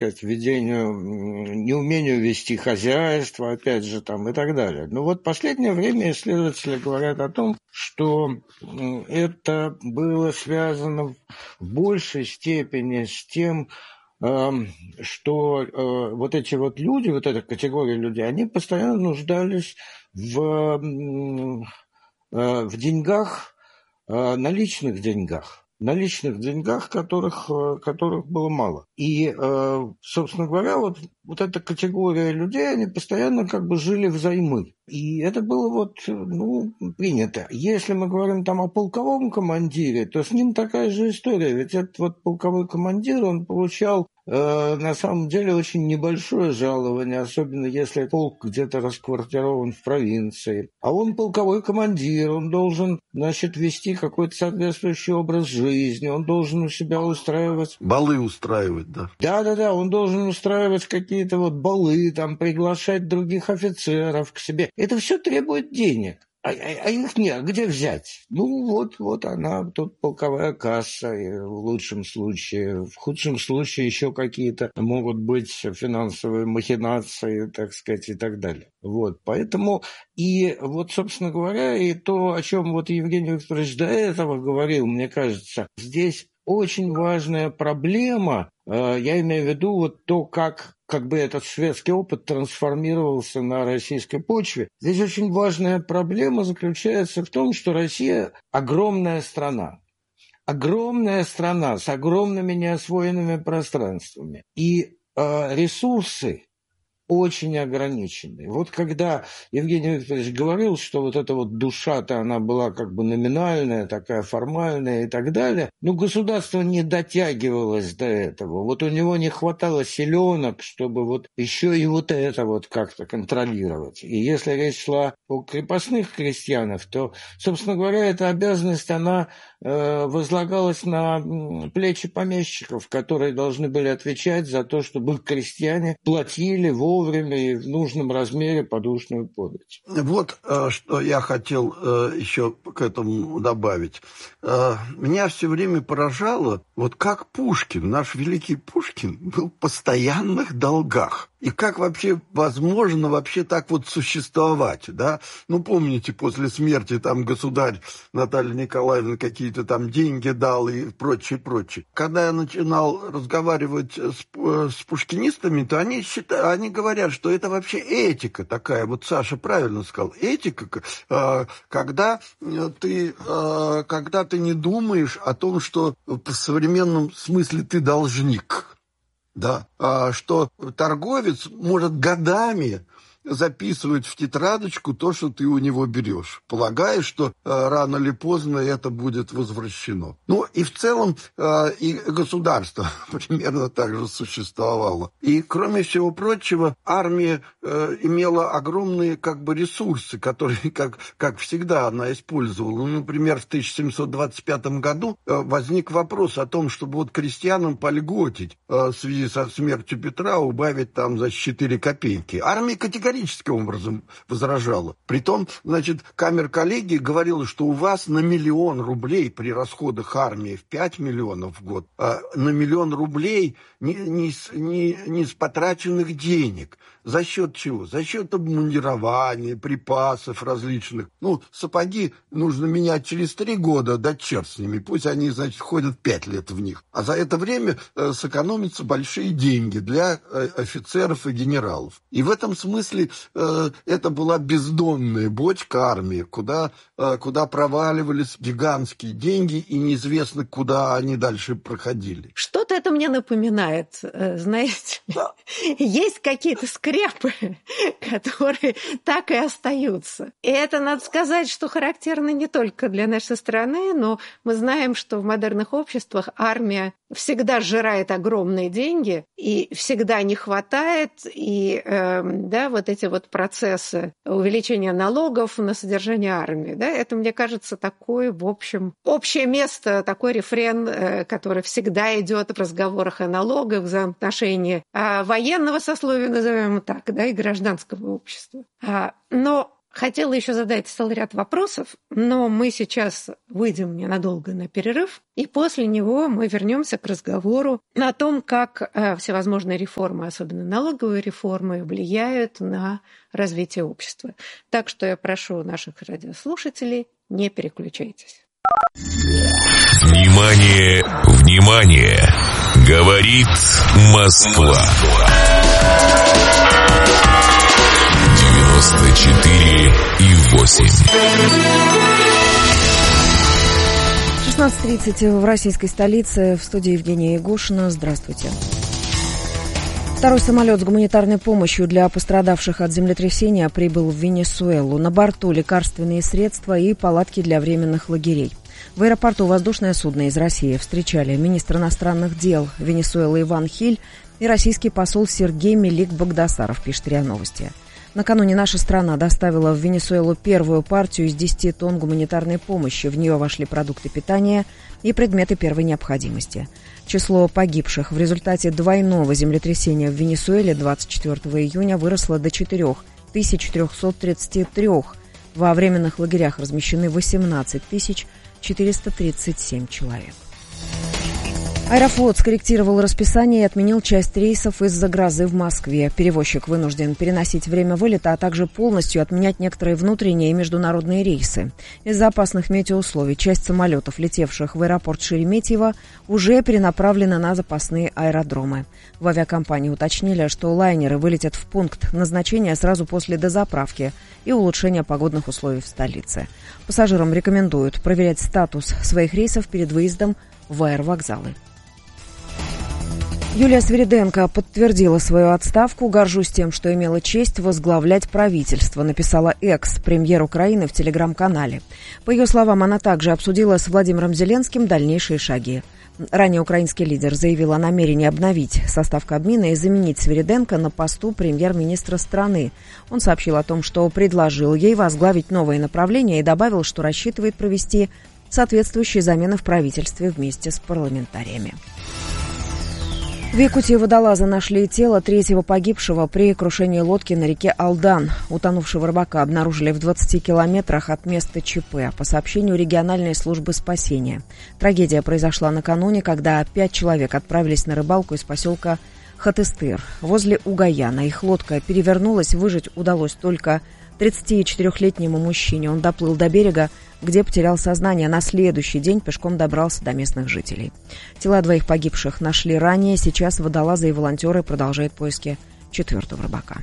сказать, ведению, неумению вести хозяйство, опять же, там, и так далее. Но вот в последнее время исследователи говорят о том, что это было связано в большей степени с тем, что вот эти вот люди, вот эта категория людей, они постоянно нуждались в деньгах, наличных деньгах, которых было мало. И, собственно говоря, вот эта категория людей, они постоянно как бы жили взаймы. И это было принято. Если мы говорим там о полковом командире, то с ним такая же история. Ведь этот вот полковой командир, он получал на самом деле очень небольшое жалование, особенно если полк где-то расквартирован в провинции. А он полковой командир, он должен, вести какой-то соответствующий образ жизни, он должен у себя устраивать... Балы устраивать, да. Да, он должен устраивать какие-то вот балы, там, приглашать других офицеров к себе. Это все требует денег. А их нет, где взять? Вот она, тут полковая касса, в лучшем случае. В худшем случае еще какие-то могут быть финансовые махинации, так сказать, и так далее. Поэтому собственно говоря, и то, о чем Евгений Викторович до этого говорил, мне кажется, здесь очень важная проблема, я имею в виду то, как бы этот шведский опыт трансформировался на российской почве. Здесь очень важная проблема заключается в том, что Россия огромная страна с огромными неосвоенными пространствами. И ресурсы очень ограниченные. Когда Евгений Викторович говорил, что эта душа-то, она была как бы номинальная, такая формальная и так далее, государство не дотягивалось до этого. У него не хватало силенок, чтобы еще и это как-то контролировать. И если речь шла о крепостных крестьянах, то, собственно говоря, эта обязанность, она возлагалась на плечи помещиков, которые должны были отвечать за то, чтобы крестьяне платили вовремя и в нужном размере подушную подать. Что я хотел еще к этому добавить. Меня все время поражало, как Пушкин, наш великий Пушкин, был в постоянных долгах. И как вообще возможно так существовать, да? Помните, после смерти государь Наталья Николаевна какие-то деньги дал и прочее. Когда я начинал разговаривать с пушкинистами, то они говорят, что это вообще этика такая. Саша правильно сказал, этика, когда ты не думаешь о том, что в современном смысле ты должник. Да, что торговец может годами записывать в тетрадочку то, что ты у него берешь, полагая, что рано или поздно это будет возвращено. И в целом и государство примерно так же существовало. И, кроме всего прочего, армия имела огромные ресурсы, которые, как всегда, она использовала. Например, в 1725 году возник вопрос о том, чтобы крестьянам польготить в связи со смертью Петра, убавить за 4 копейки. Армия категорически образом возражала. Притом, камер-коллегия говорила, что у вас на 1 000 000 рублей при расходах армии в 5 миллионов в год, на 1 000 000 рублей не с потраченных денег. За счет чего? За счет обмундирования, припасов различных. Сапоги нужно менять через 3 года, да черт с ними. Пусть они, ходят 5 лет в них. А за это время сэкономятся большие деньги для офицеров и генералов. И в этом смысле это была бездонная бочка армии, куда проваливались гигантские деньги, и неизвестно, куда они дальше проходили. Что-то это мне напоминает, знаете. Да. Есть какие-то скрепы, которые так и остаются. И это, надо сказать, что характерно не только для нашей страны, но мы знаем, что в модерных обществах армия всегда сжирает огромные деньги, и всегда не хватает, и эти процессы увеличения налогов на содержание армии, это, мне кажется, такое, в общем, общее место, такой рефрен, который всегда идет в разговорах о налогах, взаимоотношении военного сословия, назовем так, и гражданского общества. Но Хотела еще задать целый ряд вопросов, но мы сейчас выйдем ненадолго на перерыв, и после него мы вернемся к разговору о том, как всевозможные реформы, особенно налоговые реформы, влияют на развитие общества. Так что я прошу наших радиослушателей, не переключайтесь. Внимание, внимание! Говорит Москва. 94,8. 16:30 в российской столице. В студии Евгения Егошина. Здравствуйте. Второй самолет с гуманитарной помощью для пострадавших от землетрясения прибыл в Венесуэлу. На борту лекарственные средства и палатки для временных лагерей. В аэропорту воздушное судно из России встречали министр иностранных дел Венесуэлы Иван Хиль и российский посол Сергей Мелик-Багдасаров, пишет РИА Новости. Накануне наша страна доставила в Венесуэлу первую партию из 10 тонн гуманитарной помощи. В нее вошли продукты питания и предметы первой необходимости. Число погибших в результате двойного землетрясения в Венесуэле 24 июня выросло до 4333. Во временных лагерях размещены 18 437 человек. Аэрофлот скорректировал расписание и отменил часть рейсов из-за грозы в Москве. Перевозчик вынужден переносить время вылета, а также полностью отменять некоторые внутренние и международные рейсы. Из-за опасных метеоусловий часть самолетов, летевших в аэропорт Шереметьево, уже перенаправлена на запасные аэродромы. В авиакомпании уточнили, что лайнеры вылетят в пункт назначения сразу после дозаправки и улучшения погодных условий в столице. Пассажирам рекомендуют проверять статус своих рейсов перед выездом в аэровокзалы. Юлия Свириденко подтвердила свою отставку. «Горжусь тем, что имела честь возглавлять правительство», написала экс-премьер Украины в телеграм-канале. По ее словам, она также обсудила с Владимиром Зеленским дальнейшие шаги. Ранее украинский лидер заявил о намерении обновить состав Кабмина и заменить Свириденко на посту премьер-министра страны. Он сообщил о том, что предложил ей возглавить новое направление и добавил, что рассчитывает провести соответствующие замены в правительстве вместе с парламентариями. В Якутии водолазы нашли тело третьего погибшего при крушении лодки на реке Алдан. Утонувшего рыбака обнаружили в 20 километрах от места ЧП, по сообщению региональной службы спасения. Трагедия произошла накануне, когда 5 человек отправились на рыбалку из поселка Хатыстыр. Возле Угаяна их лодка перевернулась, выжить удалось только 34-летнему мужчине. Он доплыл до берега, где потерял сознание. На следующий день пешком добрался до местных жителей. Тела двоих погибших нашли ранее. Сейчас водолазы и волонтеры продолжают поиски четвертого рыбака.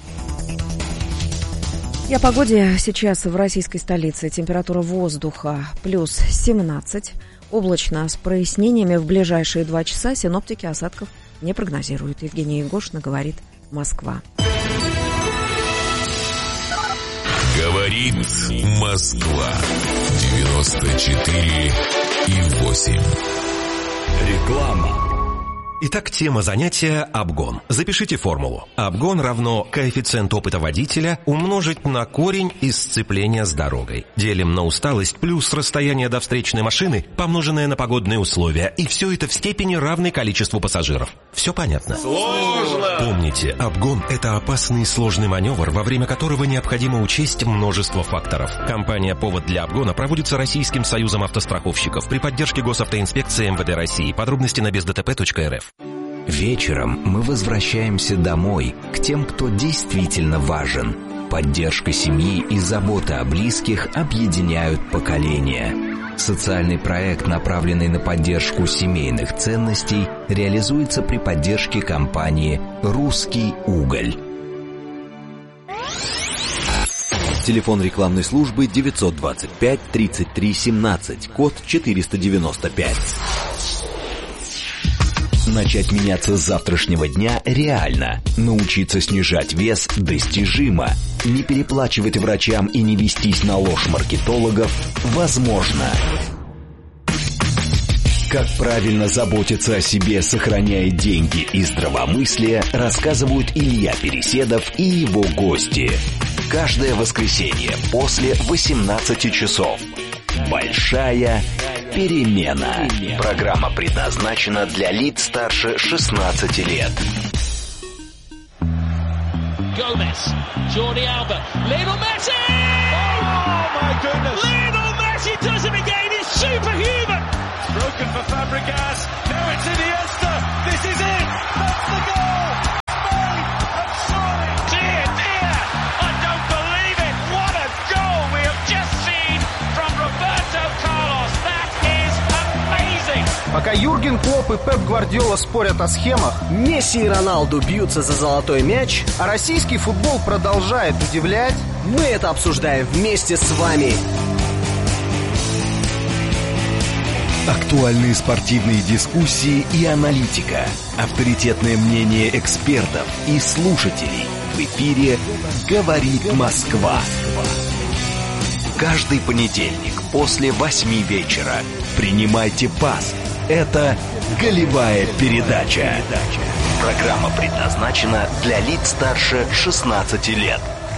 И о погоде. Сейчас в российской столице температура воздуха плюс 17. Облачно с прояснениями. В ближайшие 2 часа синоптики осадков не прогнозируют. Евгения Егошина, говорит Москва. Говорит Москва. 94,8. Реклама. Итак, тема занятия – обгон. Запишите формулу. Обгон равно коэффициент опыта водителя умножить на корень из сцепления с дорогой. Делим на усталость плюс расстояние до встречной машины, помноженное на погодные условия. И все это в степени равной количеству пассажиров. Все понятно? Сложно! Помните, обгон – это опасный и сложный маневр, во время которого необходимо учесть множество факторов. Компания «Повод для обгона» проводится Российским союзом автостраховщиков при поддержке Госавтоинспекции МВД России. Подробности на бездтп.рф. Вечером мы возвращаемся домой, к тем, кто действительно важен. Поддержка семьи и забота о близких объединяют поколения. Социальный проект, направленный на поддержку семейных ценностей, реализуется при поддержке компании «Русский уголь». Телефон рекламной службы 925 33 17, код 495. Начать меняться с завтрашнего дня реально. Научиться снижать вес достижимо. Не переплачивать врачам и не вестись на ложь маркетологов возможно. Как правильно заботиться о себе, сохраняя деньги и здравомыслие, рассказывают Илья Переседов и его гости. Каждое воскресенье после 18 часов. Большая перемена. Программа предназначена для лиц старше 16 лет. Gomez, Jordi Alba, Lionel Messi! Oh my goodness! Lionel Messi does it again, he's superhuman! Broken for Fabregas, now it's Iniesta, this is it! That's the goal! Made and surely! Dear, dear, I don't believe it! What a goal we have just seen from Roberto Carlos! That is amazing! Пока Юрген Клопп и Пеп Гвардиола спорят о схемах, Месси и Роналду бьются за золотой мяч, а российский футбол продолжает удивлять, мы это обсуждаем вместе с вами. Актуальные спортивные дискуссии и аналитика. Авторитетное мнение экспертов и слушателей. В эфире «Говорит Москва». Каждый понедельник после 8 вечера. Принимайте пас. Это «Голевая передача». Программа предназначена для лиц старше 16 лет.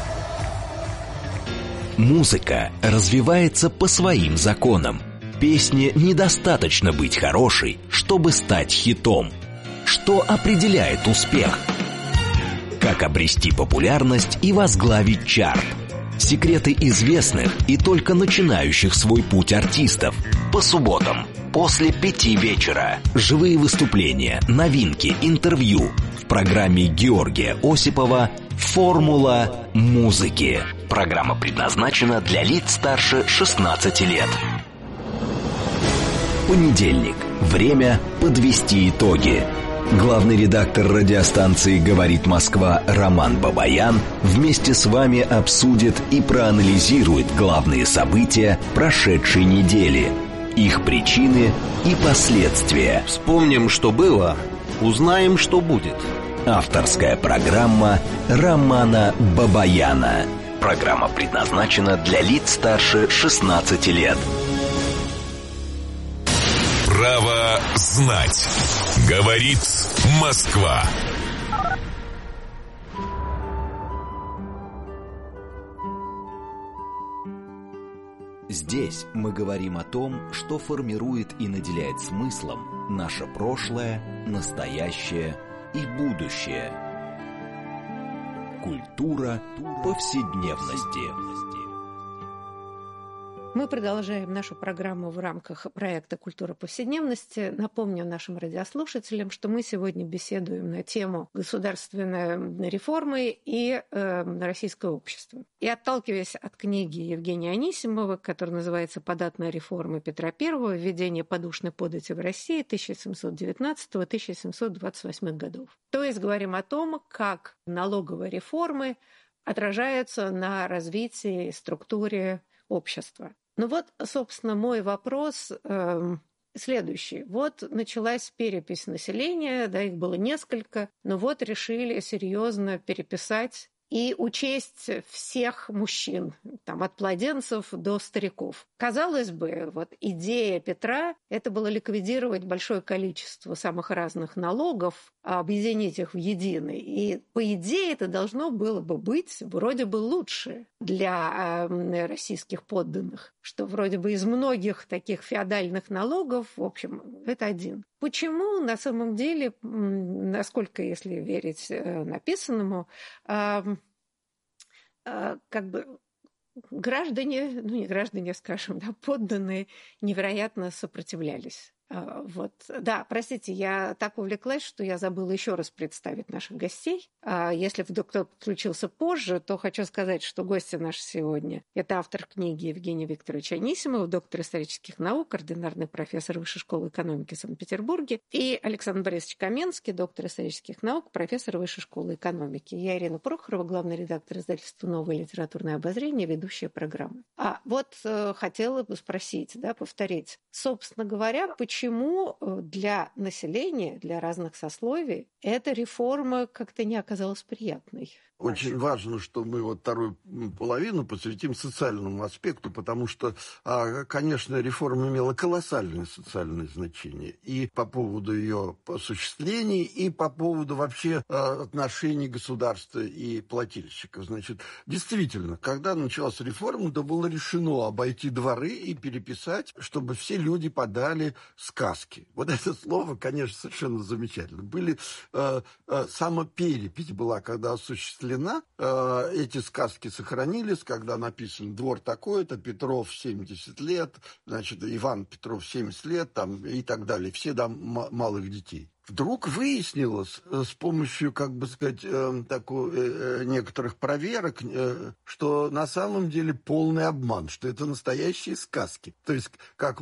Музыка развивается по своим законам. Песне недостаточно быть хорошей, чтобы стать хитом. Что определяет успех? Как обрести популярность и возглавить чарт? Секреты известных и только начинающих свой путь артистов. По субботам после 5 вечера. Живые выступления, новинки, интервью. В программе Георгия Осипова «Формула музыки». Программа предназначена для лиц старше 16 лет. Понедельник. Время подвести итоги. Главный редактор радиостанции «Говорит Москва» Роман Бабаян вместе с вами обсудит и проанализирует главные события прошедшей недели, их причины и последствия. Вспомним, что было, узнаем, что будет. Авторская программа Романа Бабаяна. Программа предназначена для лиц старше 16 лет. Право знать. Говорит Москва. Здесь мы говорим о том, что формирует и наделяет смыслом наше прошлое, настоящее и будущее. Культура повседневности. Мы продолжаем нашу программу в рамках проекта «Культура повседневности». Напомню нашим радиослушателям, что мы сегодня беседуем на тему государственной реформы и российское общество. И отталкиваясь от книги Евгения Анисимова, которая называется «Податная реформа Петра I. Введение подушной подати в России 1719-1728 годов». То есть говорим о том, как налоговые реформы отражаются на развитии и структуре общества. Ну вот, собственно, мой вопрос следующий. Вот началась перепись населения, да, их было несколько, но вот решили серьезно переписать и учесть всех мужчин, там, от младенцев до стариков. Казалось бы, вот идея Петра – это было ликвидировать большое количество самых разных налогов, объединить их в единый. И, по идее, это должно было бы быть вроде бы лучше для российских подданных, что вроде бы из многих таких феодальных налогов, в общем, это один. Почему, на самом деле, насколько, если верить написанному, как бы граждане, ну не граждане, скажем, да, подданные невероятно сопротивлялись. Вот. Да, простите, я так увлеклась, что я забыла еще раз представить наших гостей. Если вдруг кто-то подключился позже, то хочу сказать, что гости наши сегодня – это автор книги Евгений Викторович Анисимов, доктор исторических наук, ординарный профессор Высшей школы экономики в Санкт-Петербурге, и Александр Борисович Каменский, доктор исторических наук, профессор Высшей школы экономики. Я Ирина Прохорова, главный редактор издательства «Новое литературное обозрение», ведущая программы. Вот хотела бы спросить, да, повторить. Собственно говоря, почему для населения, для разных сословий эта реформа как-то не оказалась приятной? Очень важно, что мы вот вторую половину посвятим социальному аспекту, потому что, конечно, реформа имела колоссальное социальное значение и по поводу ее осуществления, и по поводу вообще отношений государства и плательщиков. Значит, действительно, когда началась реформа, то было решено обойти дворы и переписать, чтобы все люди подали сказки. Вот это слово, конечно, совершенно замечательно. Самоперепись была, когда осуществлялась осуществлена. Эти сказки сохранились, когда написан «Двор такой-то», Петров 70 лет, значит, Иван Петров 70 лет там, и так далее. Все малых детей. Вдруг выяснилось с помощью, как бы сказать, некоторых проверок, что на самом деле полный обман, что это настоящие сказки. То есть как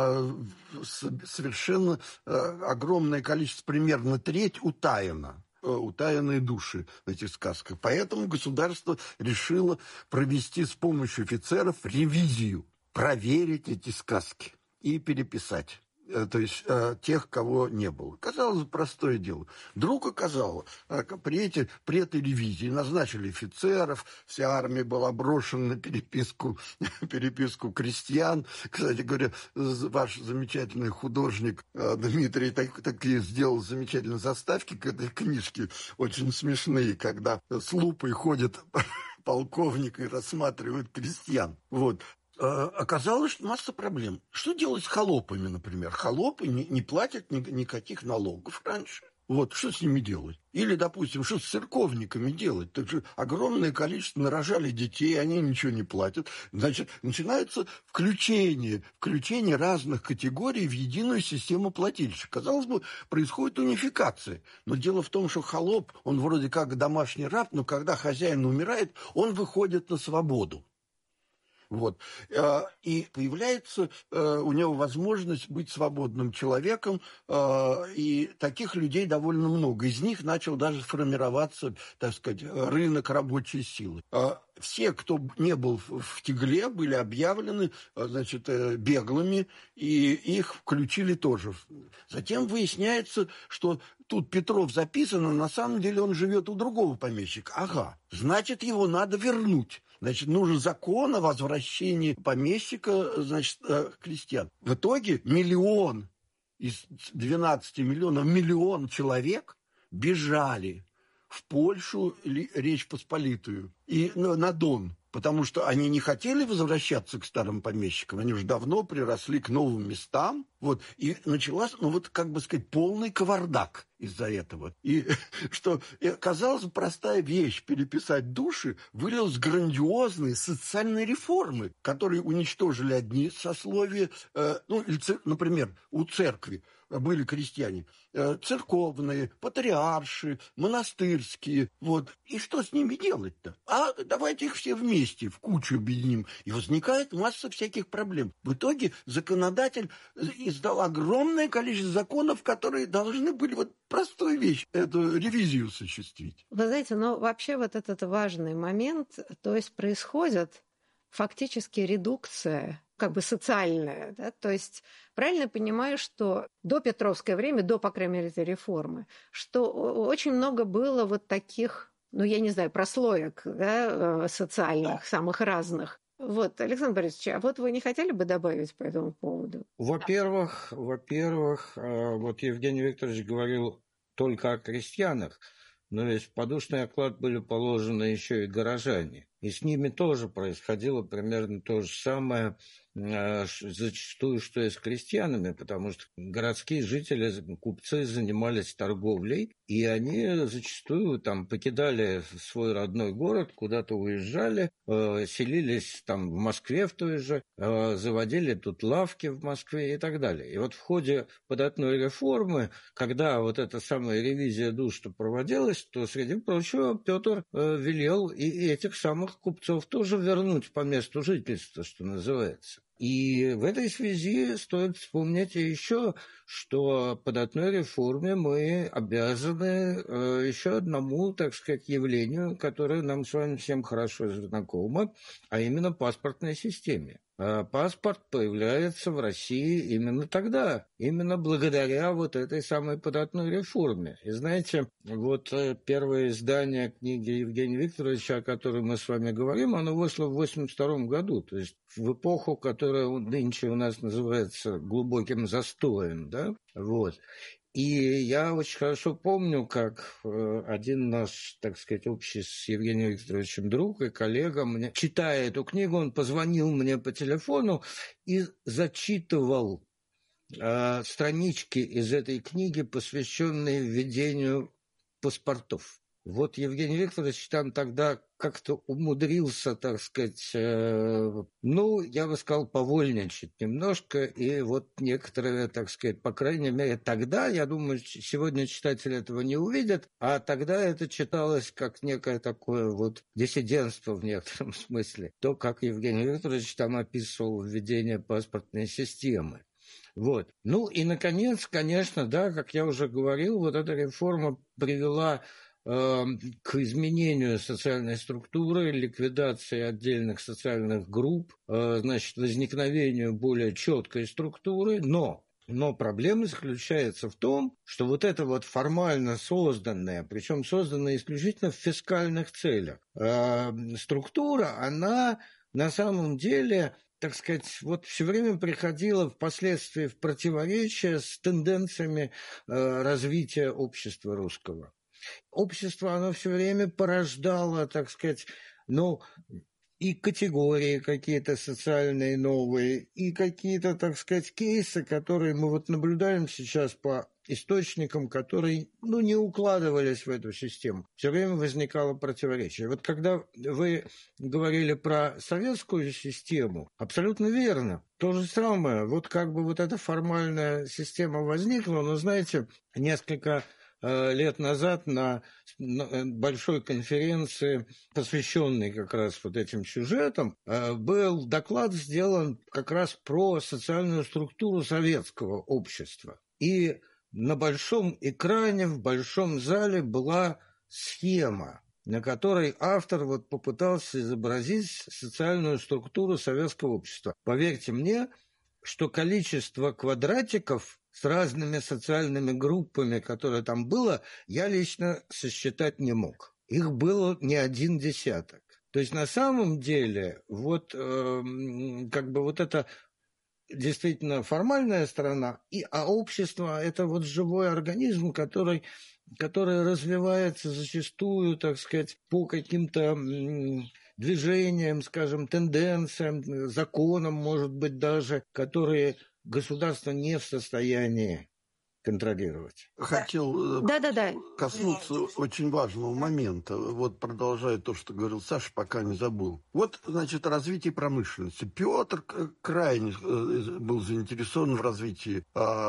совершенно огромное количество, примерно треть утаянные души в этих сказках. Поэтому государство решило провести с помощью офицеров ревизию, проверить эти сказки и переписать. То есть тех, кого не было. Казалось бы, простое дело. Вдруг оказалось, при этой ревизии назначили офицеров, вся армия была брошена на переписку крестьян. Кстати говоря, ваш замечательный художник Дмитрий такие сделал замечательные заставки к этой книжке, очень смешные, когда с лупой ходит полковник и рассматривает крестьян. Вот. Оказалось, что масса проблем. Что делать с холопами, например? Холопы не платят никаких налогов раньше. Вот, что с ними делать? Или, допустим, что с церковниками делать? Так же огромное количество нарожали детей, они ничего не платят. Значит, начинается включение разных категорий в единую систему плательщиков. Казалось бы, происходит унификация. Но дело в том, что холоп, он вроде как домашний раб, но когда хозяин умирает, он выходит на свободу. Вот. И появляется у него возможность быть свободным человеком, и таких людей довольно много. Из них начал даже формироваться, так сказать, рынок рабочей силы. Все, кто не был в тягле, были объявлены, значит, беглыми, и их включили тоже. Затем выясняется, что тут Петров записан, а на самом деле он живет у другого помещика. Ага, значит, его надо вернуть. Значит, нужен закон о возвращении помещика, значит, крестьян. В итоге 1 миллион из 12 миллионов, 1 миллион человек бежали в Польшу, Речь Посполитую и на Дон. Потому что они не хотели возвращаться к старым помещикам, они уже давно приросли к новым местам. Вот, и началась, как бы сказать, полный кавардак из-за этого. И что, казалось бы, простая вещь, переписать души, вылилась в грандиозные социальные реформы, которые уничтожили одни сословия, например, у церкви были крестьяне, церковные, патриарши, монастырские, вот. И что с ними делать-то? Давайте их все вместе, в кучу объединим. И возникает масса всяких проблем. В итоге законодатель издал огромное количество законов, которые должны были простую вещь, эту ревизию осуществить. Вы знаете, вообще этот важный момент, то есть происходит фактически редукция, как бы социальная, да? То есть правильно я понимаю, что до Петровское время, до, по крайней мере, этой реформы, что очень много было таких, я не знаю, прослоек, да, социальных, самых разных. Вот, Александр Борисович, а вы не хотели бы добавить по этому поводу? Во-первых, Евгений Викторович говорил только о крестьянах, но ведь в подушный оклад были положены еще и горожане. И с ними тоже происходило примерно то же самое, зачастую, что и с крестьянами, потому что городские жители, купцы занимались торговлей, и они зачастую покидали свой родной город, куда-то уезжали, селились в Москве в той же, заводили тут лавки в Москве и так далее. И в ходе податной реформы, когда эта самая ревизия душ проводилась, то, среди прочего, Петр велел и этих самых купцов тоже вернуть по месту жительства, что называется. И в этой связи стоит вспомнить еще, что податной реформе мы обязаны еще одному, так сказать, явлению, которое нам с вами всем хорошо знакомо, а именно паспортной системе. Паспорт появляется в России именно тогда, именно благодаря этой самой податной реформе. И знаете, первое издание книги Евгения Викторовича, о которой мы с вами говорим, оно вышло в 1982 году, то есть в эпоху, которая нынче у нас называется глубоким застоем, да, И я очень хорошо помню, как один наш, так сказать, общий с Евгением Викторовичем друг и коллега, читая эту книгу, он позвонил мне по телефону и зачитывал странички из этой книги, посвященные введению паспортов. вот Евгений Викторович там тогда как-то умудрился, так сказать, я бы сказал, повольничать немножко, и вот некоторые, так сказать, по крайней мере, тогда, я думаю, сегодня читатели этого не увидят, а тогда это читалось как некое такое вот диссидентство в некотором смысле, то, как Евгений Викторович там описывал введение паспортной системы. Вот. И, наконец, конечно, да, как я уже говорил, вот эта реформа привела к изменению социальной структуры, ликвидации отдельных социальных групп, возникновению более четкой структуры, но проблема заключается в том, что вот это вот формально созданная, причем созданная исключительно в фискальных целях, структура, она на самом деле, так сказать, вот все время приходила впоследствии в противоречие с тенденциями развития общества русского. Общество, оно все время порождало, так сказать, и категории какие-то социальные новые, и какие-то, так сказать, кейсы, которые мы вот наблюдаем сейчас по источникам, которые, не укладывались в эту систему. Все время возникало противоречие. Вот когда вы говорили про советскую систему, абсолютно верно. То же самое. Вот как бы вот эта формальная система возникла, но, знаете, несколько лет назад на большой конференции, посвященной как раз вот этим сюжетам, был доклад сделан как раз про социальную структуру советского общества. И на большом экране, в большом зале была схема, на которой автор вот попытался изобразить социальную структуру советского общества. Поверьте мне, что количество квадратиков с разными социальными группами, которые там было, я лично сосчитать не мог. Их было не один десяток. То есть на самом деле вот вот это действительно формальная сторона, а общество – это вот живой организм, который развивается зачастую, так сказать, по каким-то движениям, скажем, тенденциям, законам, может быть, даже, которые государство не в состоянии контролировать. Хотел коснуться очень важного момента. Вот продолжая то, что говорил Саша, пока не забыл. Вот, значит, развитие промышленности. Петр крайне был заинтересован в развитии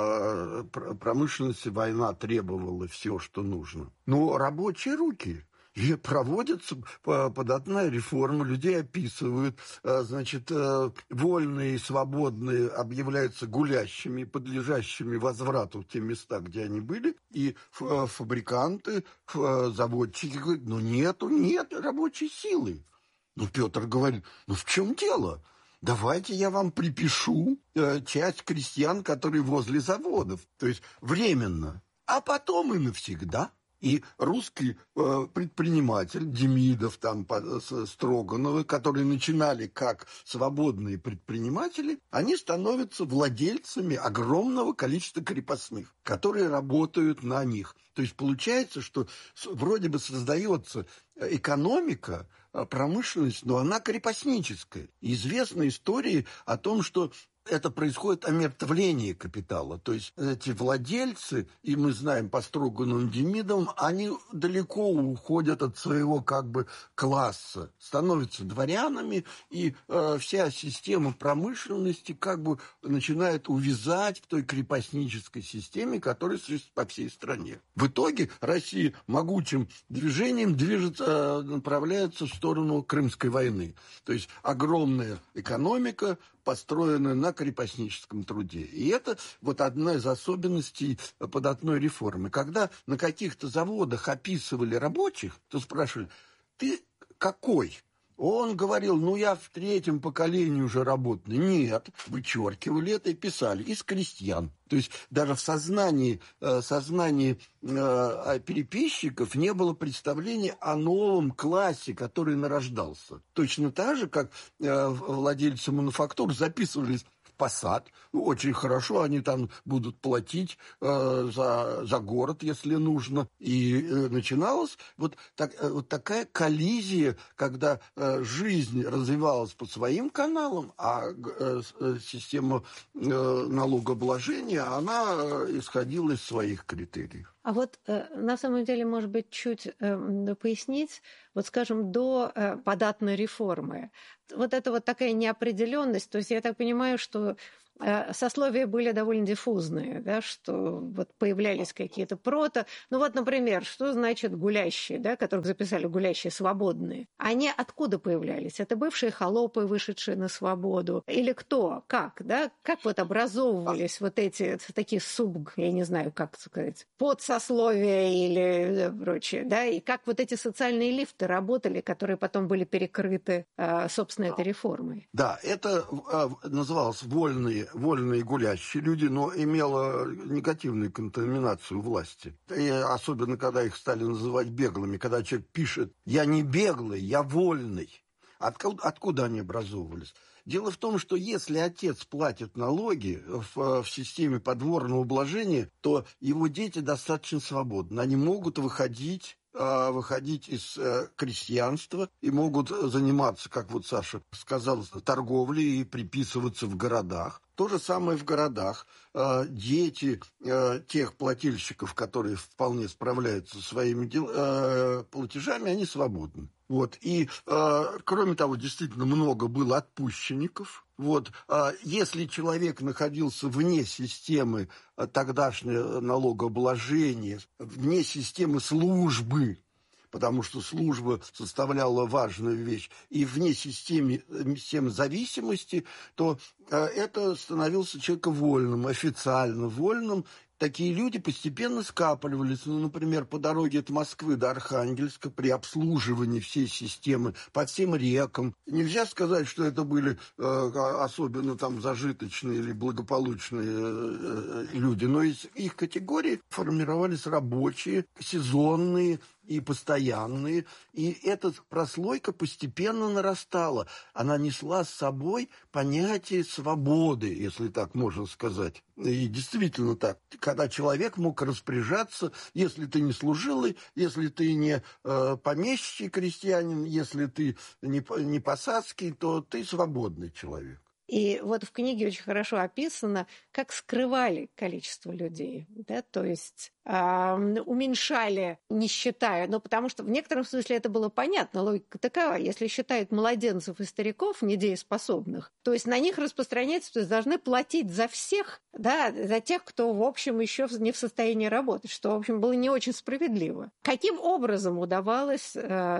промышленности. Война требовала все, что нужно. Но рабочие руки... И проводится податная реформа, людей описывают, значит, вольные, свободные объявляются гулящими, подлежащими возврату в те места, где они были, и фабриканты, заводчики говорят, нет рабочей силы. Петр говорит, в чем дело? Давайте я вам припишу часть крестьян, которые возле заводов, то есть временно, а потом и навсегда. И русский предприниматель Демидов, Строгановы, которые начинали как свободные предприниматели, они становятся владельцами огромного количества крепостных, которые работают на них. То есть получается, что вроде бы создается экономика, промышленность, но она крепостническая. Известны истории о том, что это происходит омертвление капитала. То есть эти владельцы, и мы знаем по Строгановым, Демидовым, они далеко уходят от своего класса, становятся дворянами, и вся система промышленности начинает увязать в той крепостнической системе, которая существует по всей стране. В итоге Россия могучим движением направляется в сторону Крымской войны. То есть огромная экономика, построенная на крепостническом труде. И это вот одна из особенностей податной реформы. Когда на каких-то заводах описывали рабочих, то спрашивали, ты какой? Он говорил, я в третьем поколении уже работаю. Нет, вычеркивали это и писали из крестьян. То есть даже в сознании переписчиков не было представления о новом классе, который нарождался. Точно так же, как владельцы мануфактур записывались посад. Очень хорошо, они там будут платить за город, если нужно. И начиналась вот такая коллизия, когда жизнь развивалась по своим каналам, а система налогообложения, она исходила из своих критериев. А вот на самом деле, может быть, чуть пояснить, вот скажем, до податной реформы. Вот это вот такая неопределенность, то есть я так понимаю, что сословия были довольно диффузные, да, что вот появлялись какие-то ну вот, например, что значит гулящие, да, которых записали гулящие свободные? Они откуда появлялись? Это бывшие холопы, вышедшие на свободу? Или кто? Как? Да? Как вот образовывались вот эти такие я не знаю, как сказать, подсословия или прочее, да? И как вот эти социальные лифты работали, которые потом были перекрыты, собственно, этой реформой? Да, это называлось вольные гулящие люди, но имело негативную контаминацию власти. И особенно, когда их стали называть беглыми. Когда человек пишет «я не беглый, я вольный». Откуда они образовывались? Дело в том, что если отец платит налоги в системе подворного ублажения, то его дети достаточно свободны. Они могут выходить из крестьянства и могут заниматься, как вот Саша сказал, торговлей и приписываться в городах. То же самое в городах. Дети тех плательщиков, которые вполне справляются со своими платежами, они свободны. Вот. И, кроме того, действительно много было отпущенников. Вот. Если человек находился вне системы тогдашнего налогообложения, вне системы службы, потому что служба составляла важную вещь, и вне системы зависимости, то это становился человеком вольным, официально вольным. Такие люди постепенно скапливались. Например, по дороге от Москвы до Архангельска при обслуживании всей системы по всем рекам. Нельзя сказать, что это были особенно там зажиточные или благополучные люди, но из их категории формировались рабочие, сезонные и постоянные. И эта прослойка постепенно нарастала. Она несла с собой понятие свободы, если так можно сказать. И действительно так. Когда человек мог распоряжаться, если ты не служилый, если ты не помещичий крестьянин, если ты не посадский, то ты свободный человек. И вот в книге очень хорошо описано, как скрывали количество людей, да, то есть уменьшали, не считая, но потому что в некотором смысле это было понятно, логика такова, если считают младенцев и стариков недееспособных, то есть на них распространяется, то есть должны платить за всех, да, за тех, кто, в общем, еще не в состоянии работать, что, в общем, было не очень справедливо. Каким образом удавалось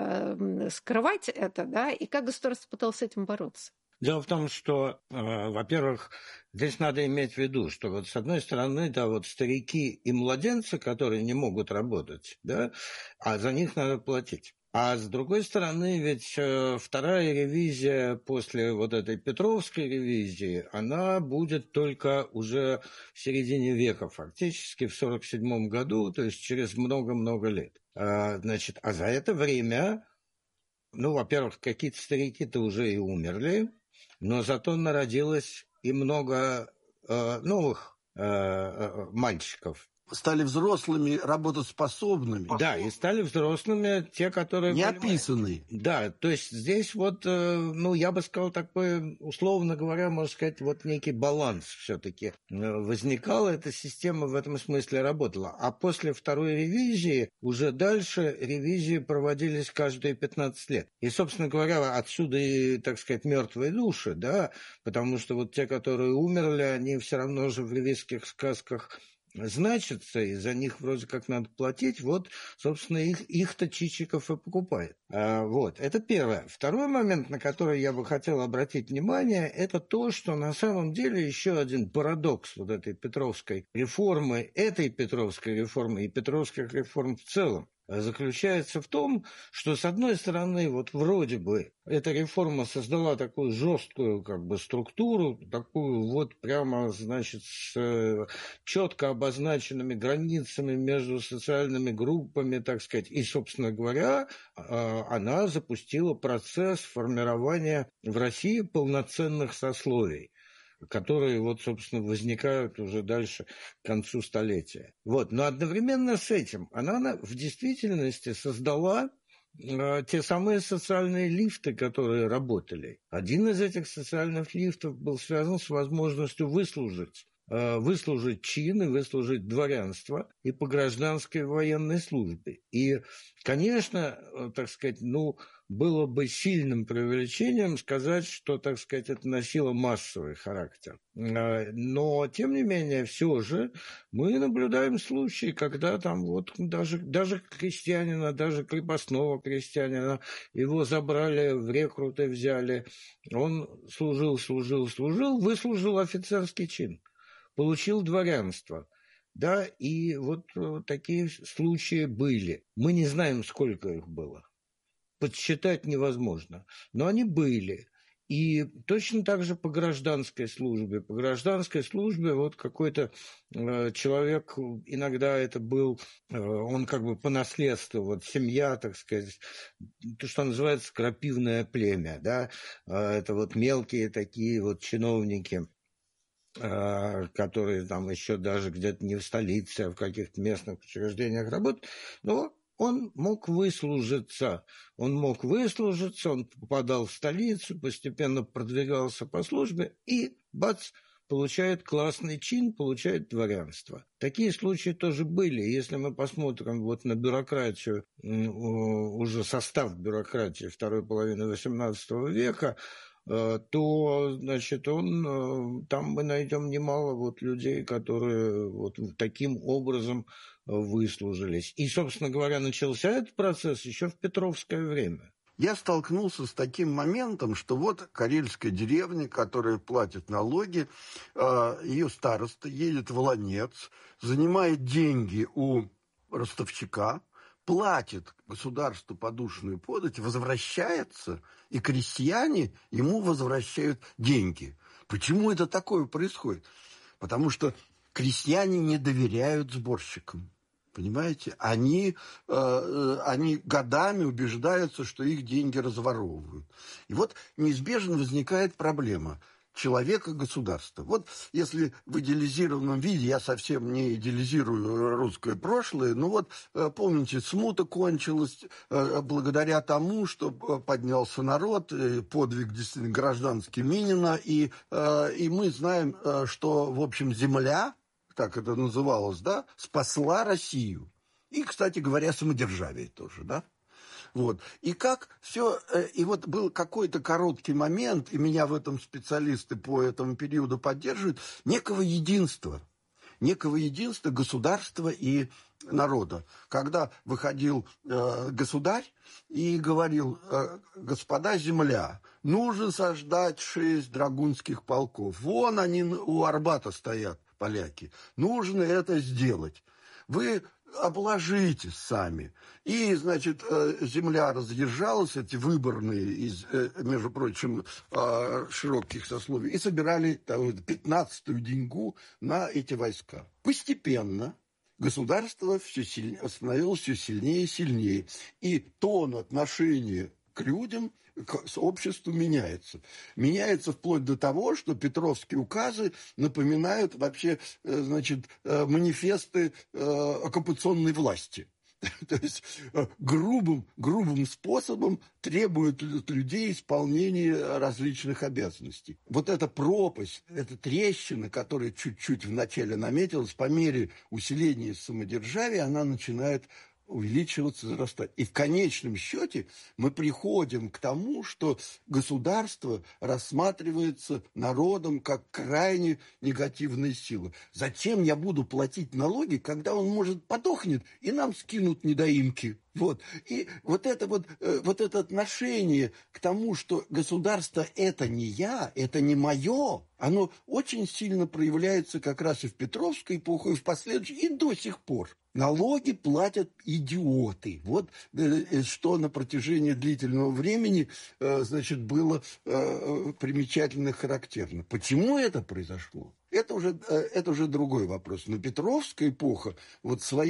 скрывать это, да, и как государство пыталось с этим бороться? Дело в том, что, во-первых, здесь надо иметь в виду, что вот с одной стороны, да, вот старики и младенцы, которые не могут работать, да, а за них надо платить. А с другой стороны, ведь вторая ревизия после вот этой Петровской ревизии, она будет только уже в середине века, фактически в 1947 году, то есть через много-много лет. Значит, а за это время, во-первых, какие-то старики-то уже и умерли, но зато народилось и много новых мальчиков. Стали взрослыми, работоспособными. Да, и стали взрослыми те, которые... Не описанные. Да, то есть здесь вот, я бы сказал, такой, условно говоря, можно сказать, вот некий баланс все-таки возникал, эта система в этом смысле работала. А после второй ревизии, уже дальше ревизии проводились каждые 15 лет. И, собственно говоря, отсюда и, так сказать, мертвые души, да, потому что вот те, которые умерли, они все равно же в ревизских сказках значится, и за них вроде как надо платить, вот, собственно, их-то Чичиков и покупает. Вот, это первое. Второй момент, на который я бы хотел обратить внимание, это то, что на самом деле еще один парадокс вот этой Петровской реформы, и Петровских реформ в целом, заключается в том, что, с одной стороны, вот вроде бы эта реформа создала такую жесткую структуру, такую вот прямо, значит, с четко обозначенными границами между социальными группами, так сказать, и, собственно говоря, она запустила процесс формирования в России полноценных сословий. которые вот, собственно, возникают уже дальше к концу столетия. Вот. Но одновременно с этим она в действительности создала те самые социальные лифты, которые работали. Один из этих социальных лифтов был связан с возможностью выслужить чин и выслужить дворянство и по гражданской военной службе. И, конечно, так сказать, было бы сильным преувеличением сказать, что, так сказать, это носило массовый характер. Но, тем не менее, все же мы наблюдаем случаи, когда там вот даже крестьянина, даже крепостного крестьянина, его забрали, в рекруты взяли, он служил, выслужил офицерский чин, получил дворянство. Да, и вот такие случаи были. Мы не знаем, сколько их было. Подсчитать невозможно. Но они были. И точно так же по гражданской службе. По гражданской службе вот какой-то человек, иногда это был, он как бы по наследству, вот семья, так сказать, то, что называется крапивное племя, да, это вот мелкие такие вот чиновники, которые там еще даже где-то не в столице, а в каких-то местных учреждениях работают, но он мог выслужиться, он попадал в столицу, постепенно продвигался по службе и, бац, получает классный чин, получает дворянство. Такие случаи тоже были. Если мы посмотрим вот на бюрократию, уже состав бюрократии второй половины XVIII века, то, значит, там мы найдем немало вот людей, которые вот таким образом выслужились. И, собственно говоря, начался этот процесс еще в Петровское время. Я столкнулся с таким моментом, что вот карельская деревня, которая платит налоги, ее староста едет в Ланец, занимает деньги у ростовщика, платит государству подушную подать, возвращается, и крестьяне ему возвращают деньги. Почему это такое происходит? Потому что крестьяне не доверяют сборщикам. Понимаете? Они годами убеждаются, что их деньги разворовывают. И вот неизбежно возникает проблема человека государства. Вот если в идеализированном виде, я совсем не идеализирую русское прошлое, но вот помните, смута кончилась благодаря тому, что поднялся народ, подвиг действительно гражданский Минина, и мы знаем, что, в общем, земля, так это называлось, да, спасла Россию. И, кстати говоря, самодержавие тоже, да. Вот. И как все, и вот был какой-то короткий момент, и меня в этом специалисты по этому периоду поддерживают, некого единства государства и народа. Когда выходил государь и говорил: господа земля, нужно сождать 6 драгунских полков. Вон они у Арбата стоят, поляки. Нужно это сделать. Вы обложитесь сами. И, значит, земля разъезжалась, эти выборные, между прочим, широких сословий, и собирали 15-ю деньгу на эти войска. Постепенно государство становилось все сильнее и сильнее. И тон отношения к людям, к обществу меняется. Меняется вплоть до того, что Петровские указы напоминают вообще, значит, манифесты оккупационной власти. То есть грубым способом требуют от людей исполнения различных обязанностей. Вот эта пропасть, эта трещина, которая чуть-чуть вначале наметилась, по мере усиления самодержавия, она начинает увеличиваться, зарастать. И в конечном счете мы приходим к тому, что государство рассматривается народом как крайне негативная сила. Зачем я буду платить налоги, когда он, может, подохнет, и нам скинут недоимки? Вот. И вот это отношение к тому, что государство – это не я, это не мое, оно очень сильно проявляется как раз и в Петровской эпоху, и в последующей, и до сих пор. Налоги платят идиоты. Вот что на протяжении длительного времени, значит, было примечательно характерно. Почему это произошло? Это уже другой вопрос. Но Петровская эпоха вот своим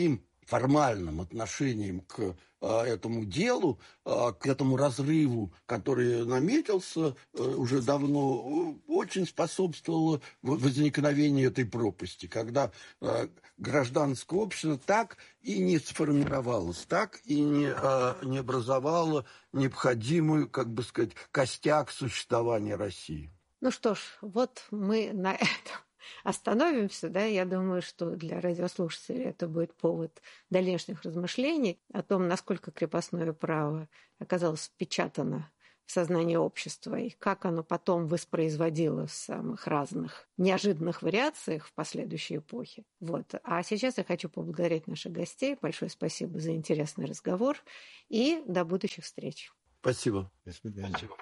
формальным отношением к этому делу, к этому разрыву, который наметился уже давно, очень способствовало возникновению этой пропасти, когда гражданское общество так и не сформировалось, так и не образовало необходимую, как бы сказать, костяк существования России. Ну что ж, вот мы на этом остановимся, да, я думаю, что для радиослушателей это будет повод дальнейших размышлений о том, насколько крепостное право оказалось впечатано в сознание общества и как оно потом воспроизводило в самых разных неожиданных вариациях в последующей эпохе. Вот. А сейчас я хочу поблагодарить наших гостей. Большое спасибо за интересный разговор и до будущих встреч. Спасибо. До свидания. Спасибо.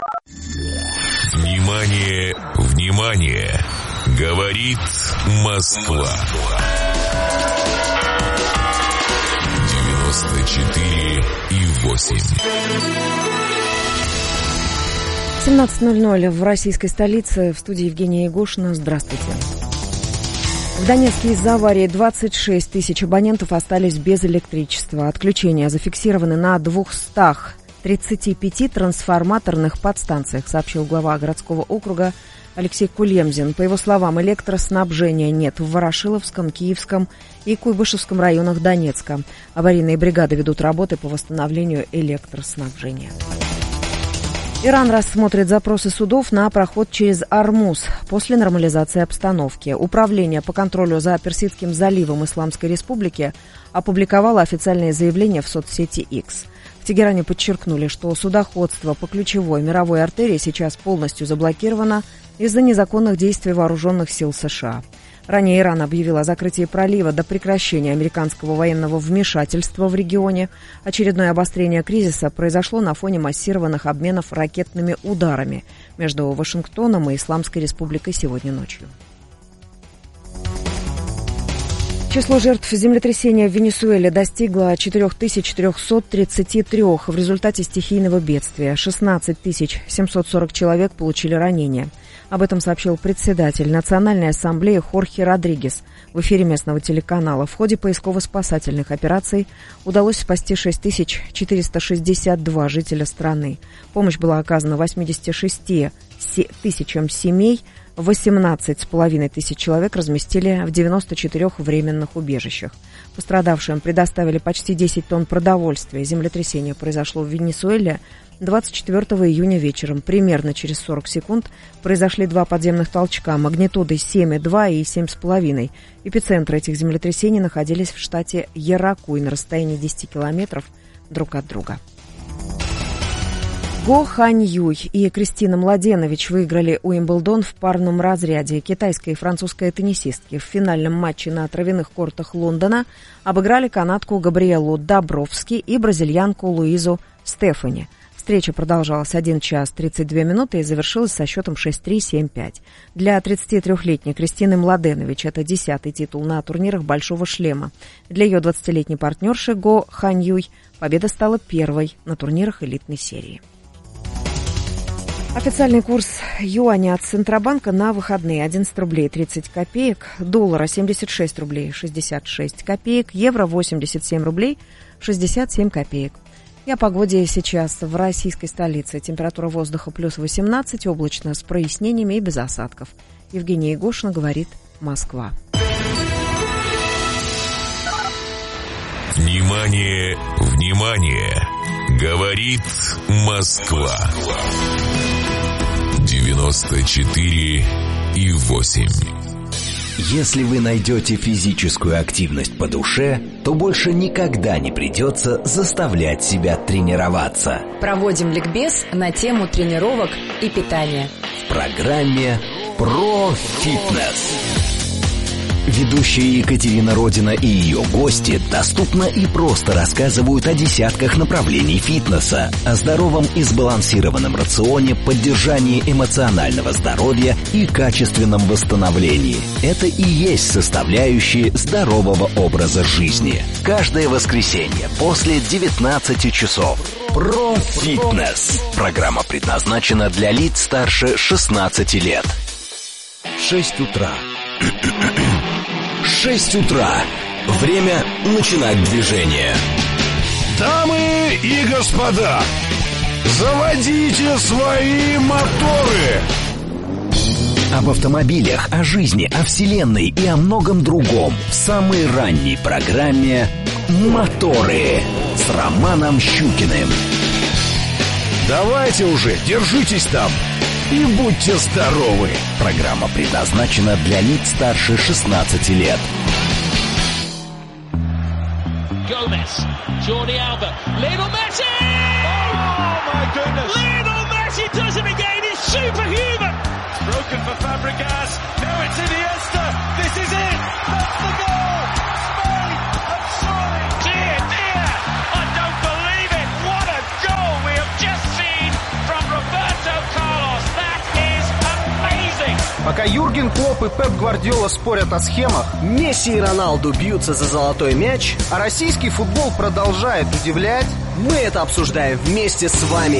Внимание, внимание! Говорит Москва. 94,8. 17:00 в российской столице. В студии Евгения Егошина. Здравствуйте. В Донецке из-за аварии 26 тысяч абонентов остались без электричества. Отключения зафиксированы на 235 трансформаторных подстанциях, сообщил глава городского округа Алексей Кулемзин. По его словам, электроснабжения нет в Ворошиловском, Киевском и Куйбышевском районах Донецка. Аварийные бригады ведут работы по восстановлению электроснабжения. Иран рассмотрит запросы судов на проход через Ормуз после нормализации обстановки. Управление по контролю за Персидским заливом Исламской Республики опубликовало официальное заявление в соцсети X. В Тегеране подчеркнули, что судоходство по ключевой мировой артерии сейчас полностью заблокировано из-за незаконных действий вооруженных сил США. Ранее Иран объявил о закрытии пролива до прекращения американского военного вмешательства в регионе. Очередное обострение кризиса произошло на фоне массированных обменов ракетными ударами между Вашингтоном и Исламской Республикой сегодня ночью. Число жертв землетрясения в Венесуэле достигло 4333 в результате стихийного бедствия. 16 740 человек получили ранения. Об этом сообщил председатель Национальной ассамблеи Хорхе Родригес в эфире местного телеканала. В ходе поисково-спасательных операций удалось спасти 6462 жителя страны. Помощь была оказана 86 тысячам семей. 18,5 тысяч человек разместили в 94 временных убежищах. Пострадавшим предоставили почти 10 тонн продовольствия. Землетрясение произошло в Венесуэле 24 июня вечером. Примерно через 40 секунд произошли два подземных толчка магнитудой 7,2 и 7,5. Эпицентры этих землетрясений находились в штате Яракуй на расстоянии 10 километров друг от друга. Го Хань Юй и Кристина Младенович выиграли Уимблдон в парном разряде. Китайская и французская теннисистки в финальном матче на травяных кортах Лондона обыграли канадку Габриэлу Добровски и бразильянку Луизу Стефани. Встреча продолжалась 1 час 32 минуты и завершилась со счетом 6-3, 7-5. Для 33-летней Кристины Младенович это 10-й титул на турнирах «Большого шлема». Для ее 20-летней партнерши Го Хань Юй победа стала первой на турнирах элитной серии. Официальный курс юаня от Центробанка на выходные 11 рублей 30 копеек, доллара 76 рублей 66 копеек, евро 87 рублей 67 копеек. И о погоде сейчас в российской столице. Температура воздуха плюс 18, облачно с прояснениями и без осадков. Евгения Егошина говорит «Москва». Внимание, внимание! Говорит Москва. 94,8. Если вы найдете физическую активность по душе, то больше никогда не придется заставлять себя тренироваться. Проводим ликбез на тему тренировок и питания. В программе «Про фитнес». Ведущие Екатерина Родина и ее гости доступно и просто рассказывают о десятках направлений фитнеса, о здоровом и сбалансированном рационе, поддержании эмоционального здоровья и качественном восстановлении. Это и есть составляющие здорового образа жизни. Каждое воскресенье после 19 часов. Про фитнес. Программа предназначена для лиц старше 16 лет. 6 утра. 6 утра. Время начинать движение. Дамы и господа, заводите свои моторы! Об автомобилях, о жизни, о вселенной и о многом другом в самой ранней программе «Моторы» с Романом Щукиным. Давайте уже, держитесь там и будьте здоровы. Программа предназначена для лиц старше 16 лет. Gomez, Jordi Alba, Lionel Messi! Oh my goodness! Lionel Messi does it again. He's superhuman. Broken for Fabregas. Now it's Iniesta. This is it. That's the goal. Spain have scored. Dear, dear, I don't believe it. What a goal we have just seen from Roberto Carlos. That is amazing. Пока Юрген Клопп и Пеп Гвардиола спорят о схемах, Месси и Роналду бьются за золотой мяч, а российский футбол продолжает удивлять, мы это обсуждаем вместе с вами.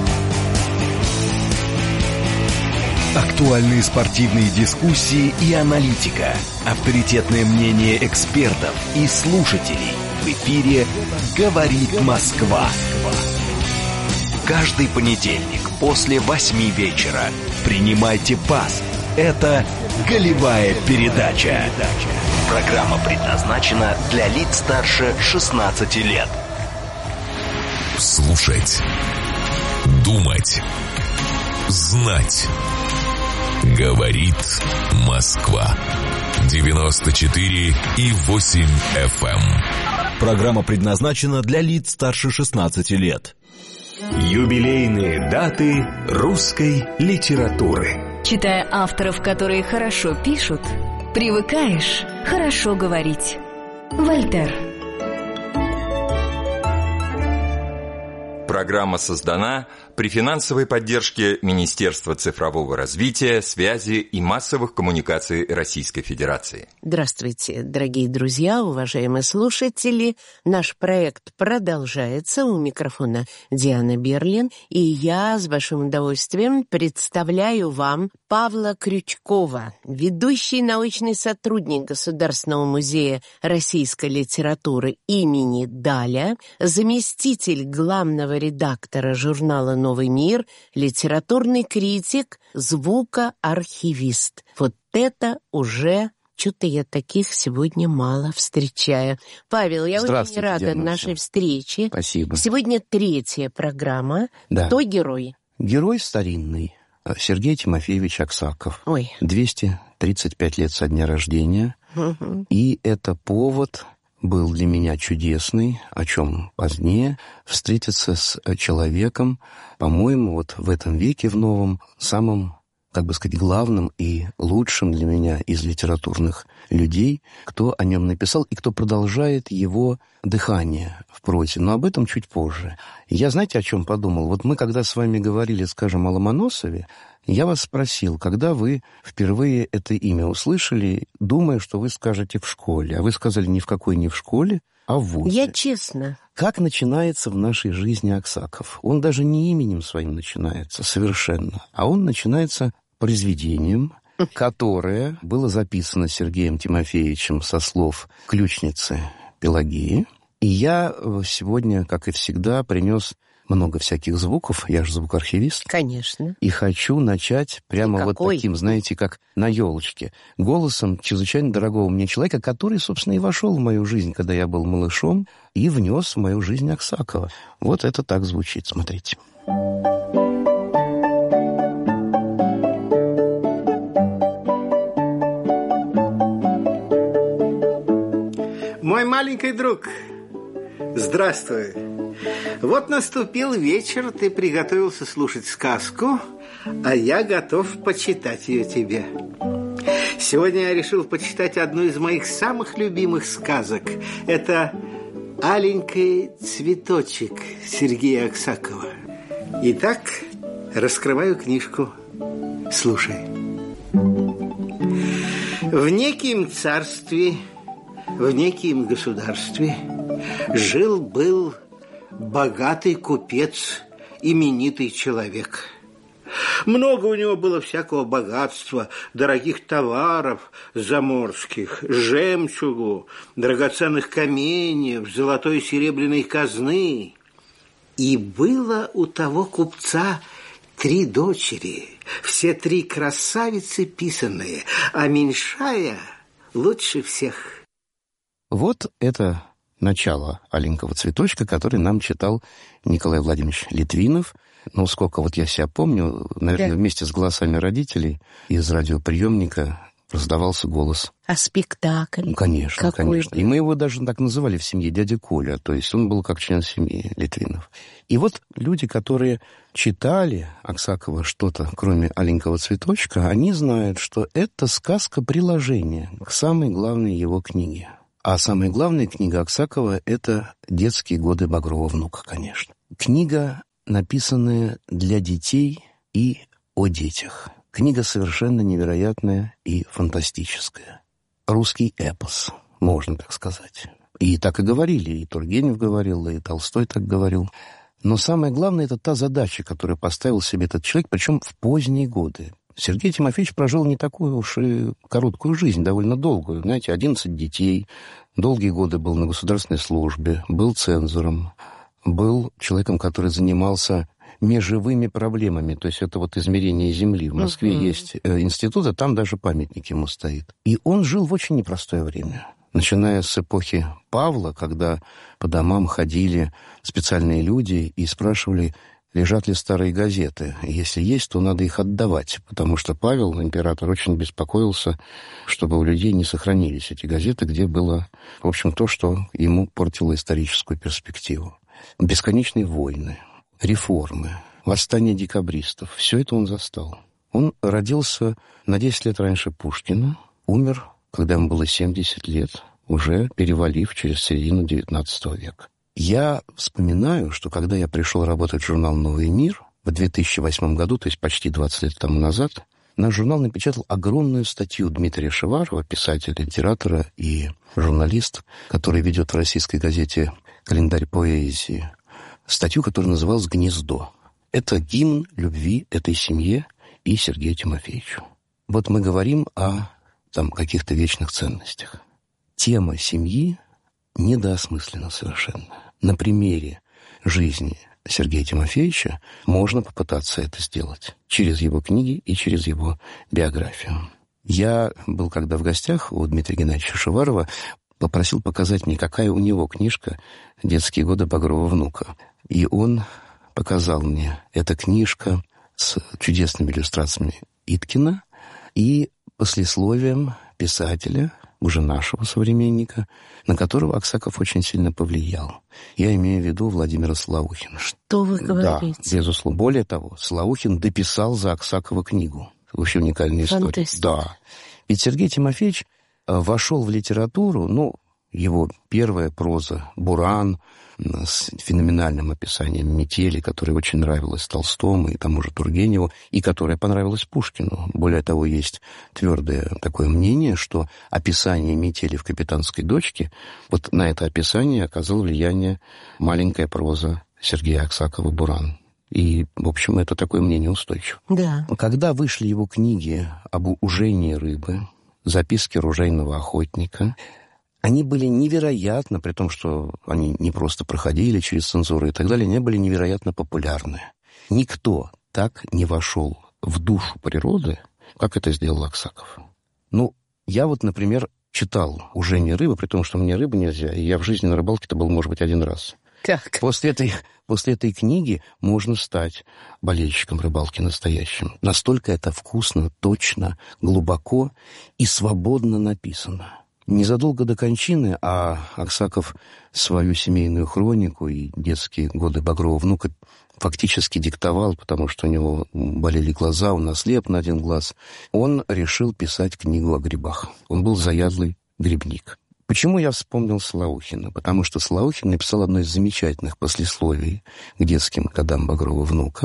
Актуальные спортивные дискуссии и аналитика. Авторитетное мнение экспертов и слушателей. В эфире «Говорит Москва». Каждый понедельник после 8 вечера. Принимайте пас. Это «Голевая передача». Программа предназначена для лиц старше 16 лет. Слушать. Думать. Знать. Говорит Москва. 94,8 FM. Программа предназначена для лиц старше 16 лет. Юбилейные даты русской литературы. Читая авторов, которые хорошо пишут, привыкаешь хорошо говорить. Вольтер. Программа создана при финансовой поддержке Министерства цифрового развития, связи и массовых коммуникаций Российской Федерации. Здравствуйте, дорогие друзья, уважаемые слушатели. Наш проект продолжается. У микрофона Диана Берлин. И я с большим удовольствием представляю вам Павла Крючкова, ведущий научный сотрудник Государственного музея российской литературы имени Даля, заместитель главного редактора журнала «Новый мир», литературный критик, звукоархивист. Вот это уже... Что-то я таких сегодня мало встречаю. Павел, я очень рада Диана, нашей встрече. Спасибо. Сегодня 3-я программа. Да. Кто герой? Герой старинный. Сергей Тимофеевич Аксаков. Ой. 235 лет со дня рождения. Угу. И это повод был для меня чудесный, о чем позднее, встретиться с человеком, по-моему, вот в этом веке, в новом, самым, как бы сказать, главным и лучшим для меня из литературных людей, кто о нем написал и кто продолжает его дыхание в прозе. Но об этом чуть позже. Я, знаете, о чем подумал? Вот мы, когда с вами говорили, скажем, о Ломоносове, я вас спросил, когда вы впервые это имя услышали, думая, что вы скажете в школе. А вы сказали ни в какой не в школе, а в вузе. Я честно. Как начинается в нашей жизни Аксаков? Он даже не именем своим начинается совершенно, а он начинается произведением, которое было записано Сергеем Тимофеевичем со слов ключницы Пелагеи. И я сегодня, как и всегда, принес много всяких звуков, я же звукоархивист. Конечно. И хочу начать прямо вот таким, знаете, как на елочке, голосом чрезвычайно дорогого мне человека, который, собственно, и вошел в мою жизнь, когда я был малышом, и внес в мою жизнь Аксакова. Вот это так звучит, смотрите. Мой маленький друг, здравствуй. Вот наступил вечер, ты приготовился слушать сказку, а я готов почитать ее тебе. Сегодня я решил почитать одну из моих самых любимых сказок. Это «Аленький цветочек» Сергея Аксакова. Итак, раскрываю книжку. Слушай. В неким царстве, в неким государстве жил-был богатый купец, именитый человек. Много у него было всякого богатства, дорогих товаров заморских, жемчугу, драгоценных каменьев, золотой и серебряной казны. И было у того купца 3 дочери, все 3 красавицы писанные, а меньшая лучше всех. Вот это начало «Аленького цветочка», который нам читал Николай Владимирович Литвинов. Ну, сколько вот я себя помню, наверное, вместе с голосами родителей из радиоприемника раздавался голос. А спектакль? Ну, конечно, какой конечно. И мы его даже так называли в семье дядя Коля, то есть он был как член семьи Литвинов. И вот люди, которые читали Аксакова что-то, кроме «Аленького цветочка», они знают, что это сказка-приложение к самой главной его книге. А самая главная книга Аксакова — это «Детские годы Багрова внука», конечно. Книга, написанная для детей и о детях. Книга совершенно невероятная и фантастическая. Русский эпос, можно так сказать. И так и говорили, и Тургенев говорил, и Толстой так говорил. Но самое главное — это та задача, которую поставил себе этот человек, причем в поздние годы. Сергей Тимофеевич прожил не такую уж и короткую жизнь, довольно долгую. Знаете, 11 детей, долгие годы был на государственной службе, был цензором, был человеком, который занимался межевыми проблемами, то есть это вот измерение Земли. В Москве есть институт, а там даже памятник ему стоит. И он жил в очень непростое время. Начиная с эпохи Павла, когда по домам ходили специальные люди и спрашивали, лежат ли старые газеты. Если есть, то надо их отдавать, потому что Павел, император, очень беспокоился, чтобы у людей не сохранились эти газеты, где было, в общем, то, что ему портило историческую перспективу. Бесконечные войны, реформы, восстание декабристов. Все это он застал. Он родился на 10 лет раньше Пушкина, умер, когда ему было 70 лет, уже перевалив через середину XIX века. Я вспоминаю, что когда я пришел работать в журнал «Новый мир» в 2008 году, то есть почти 20 лет тому назад, наш журнал напечатал огромную статью Дмитрия Шеварова, писателя, литератора и журналист, который ведет в российской газете «Календарь поэзии», статью, которая называлась «Гнездо». Это гимн любви этой семье и Сергею Тимофеевичу. Вот мы говорим о каких-то вечных ценностях. Тема семьи недоосмыслена совершенно. На примере жизни Сергея Тимофеевича можно попытаться это сделать через его книги и через его биографию. Я был когда в гостях у Дмитрия Геннадьевича Шеварова, попросил показать мне, какая у него книжка «Детские годы Багрова внука». И он показал мне. Это книжка с чудесными иллюстрациями Иткина и послесловием писателя, уже нашего современника, на которого Аксаков очень сильно повлиял. Я имею в виду Владимира Слоухина. Что вы говорите? Да, безусловно. Более того, Слоухин дописал за Аксакова книгу. Вообще уникальная история. Да. Ведь Сергей Тимофеевич вошел в литературу, его первая проза «Буран» с феноменальным описанием метели, которая очень нравилась Толстому и тому же Тургеневу, и которая понравилась Пушкину. Более того, есть твердое такое мнение, что описание метели в «Капитанской дочке», вот на это описание оказало влияние маленькая проза Сергея Аксакова «Буран». И, в общем, это такое мнение устойчиво. Да. Когда вышли его книги об ужении рыбы, записки ружейного охотника, они были невероятно, при том, что они не просто проходили через цензуру и так далее, они были невероятно популярны. Никто так не вошел в душу природы, как это сделал Аксаков. Я например, читал «Ужение рыбы», при том, что мне рыбы нельзя, и я в жизни на рыбалке-то был, может быть, один раз. Как? После этой книги можно стать болельщиком рыбалки настоящим. Настолько это вкусно, точно, глубоко и свободно написано. Незадолго до кончины, Аксаков свою семейную хронику и детские годы Багрова внука фактически диктовал, потому что у него болели глаза, он ослеп на один глаз. Он решил писать книгу о грибах. Он был заядлый грибник. Почему я вспомнил Слоухина? Потому что Слоухин написал одно из замечательных послесловий к детским годам Багрова внука.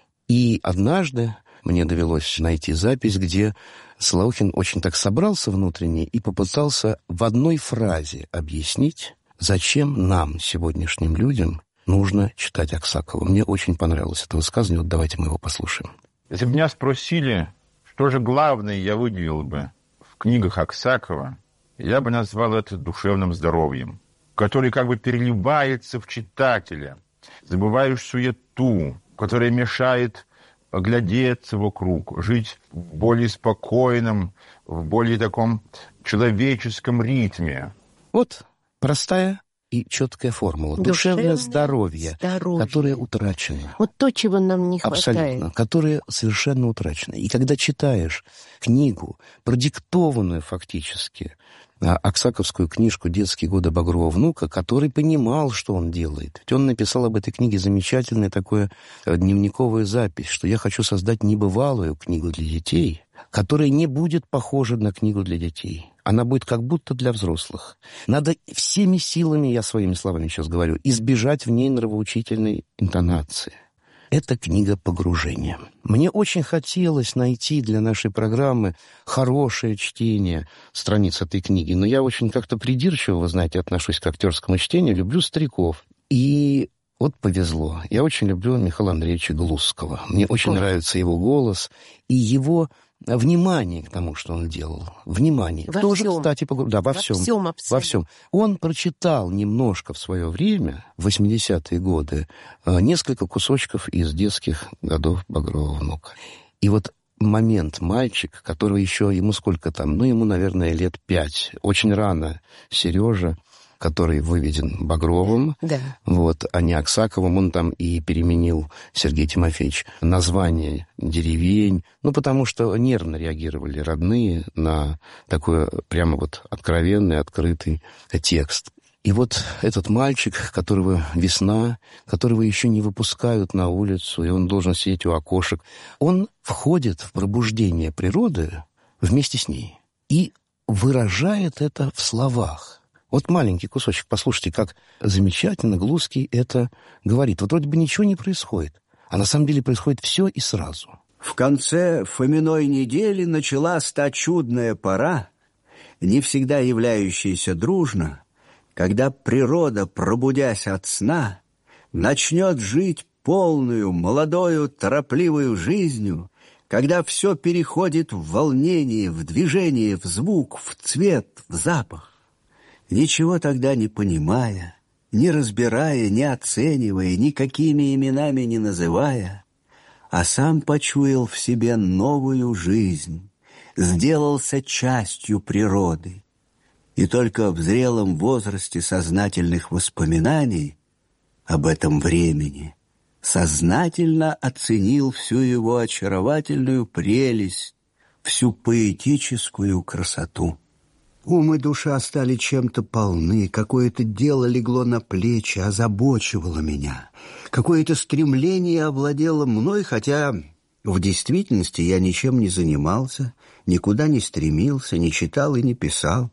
И однажды мне довелось найти запись, где Слоухин очень так собрался внутренне и попытался в одной фразе объяснить, зачем нам, сегодняшним людям, нужно читать Аксакова. Мне очень понравилось это высказывание. Давайте мы его послушаем. Если бы меня спросили, что же главное я выделил бы в книгах Аксакова, я бы назвал это душевным здоровьем, который как бы переливается в читателя. Забываешь суету, которая мешает оглядеться вокруг, жить в более спокойном, в более таком человеческом ритме. Вот простая и четкая формула. Душевное здоровье, которое утрачено. Вот то, чего нам не хватает. Абсолютно. Которое совершенно утрачено. И когда читаешь книгу, продиктованную фактически, аксаковскую книжку «Детские годы Багрового внука», который понимал, что он делает. Ведь он написал об этой книге замечательную такую дневниковую запись, что я хочу создать небывалую книгу для детей, которая не будет похожа на книгу для детей. Она будет как будто для взрослых. Надо всеми силами, я своими словами сейчас говорю, избежать в ней нравоучительной интонации. Это книга погружения. Мне очень хотелось найти для нашей программы хорошее чтение страниц этой книги, но я очень как-то придирчиво, вы знаете, отношусь к актерскому чтению, люблю стариков. И вот повезло. Я очень люблю Михаила Андреевича Глузского. Мне очень нравится его голос и его внимание к тому, что он делал. Внимание. Во тоже, всем. Кстати, да, во всем. Во всем. Он прочитал немножко в свое время, в 80-е годы, несколько кусочков из детских годов Багрового внука. И вот момент мальчик, которого еще, ему сколько там, ему, наверное, лет 5. Очень рано Сережа, который выведен Багровым, а не Аксаковым. Он там и переменил, Сергей Тимофеевич, название деревень, потому что нервно реагировали родные на такой прямо вот откровенный, открытый текст. И вот этот мальчик, которого весна, которого еще не выпускают на улицу, и он должен сидеть у окошек, он входит в пробуждение природы вместе с ней и выражает это в словах. Вот маленький кусочек, послушайте, как замечательно Глузский это говорит. Вот вроде бы ничего не происходит, а на самом деле происходит все и сразу. В конце Фоминой недели началась та чудная пора, не всегда являющаяся дружно, когда природа, пробудясь от сна, начнет жить полную, молодою, торопливую жизнью, когда все переходит в волнение, в движение, в звук, в цвет, в запах. Ничего тогда не понимая, не разбирая, не оценивая, никакими именами не называя, а сам почуял в себе новую жизнь, сделался частью природы. И только в зрелом возрасте сознательных воспоминаний об этом времени сознательно оценил всю его очаровательную прелесть, всю поэтическую красоту. Ум и душа стали чем-то полны, какое-то дело легло на плечи, озабочивало меня. Какое-то стремление овладело мной, хотя в действительности я ничем не занимался, никуда не стремился, не читал и не писал.